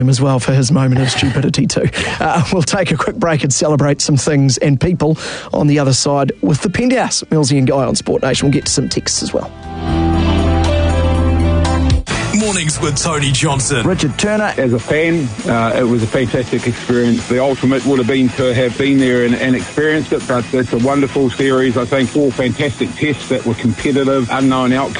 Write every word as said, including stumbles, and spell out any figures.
him as well for his moment of stupidity too. Uh, we'll take a quick break and celebrate some things and people on the other side with the Penthouse. Millsy and Guy on Sport Nation. We'll get to some texts as well. Mornings with Tony Johnson. Richard Turner. As a fan, uh, it was a fantastic experience. The ultimate would have been to have been there and, and experienced it, but it's a wonderful series. I think four fantastic tests that were competitive, unknown outcomes.